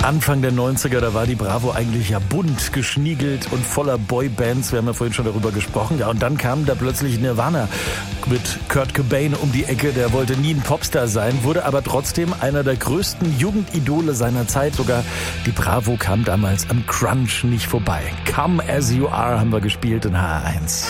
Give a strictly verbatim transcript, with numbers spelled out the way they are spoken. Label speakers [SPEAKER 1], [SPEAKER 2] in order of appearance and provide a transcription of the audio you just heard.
[SPEAKER 1] Anfang der neunziger, da war die Bravo eigentlich ja bunt, geschniegelt und voller Boybands. Wir haben ja vorhin schon darüber gesprochen. Ja, und dann kam da plötzlich Nirvana mit Kurt Cobain um die Ecke. Der wollte nie ein Popstar sein, wurde aber trotzdem einer der größten Jugendidole seiner Zeit. Sogar die Bravo kam damals am Crunch nicht vorbei. Come As You Are haben wir gespielt in H R eins.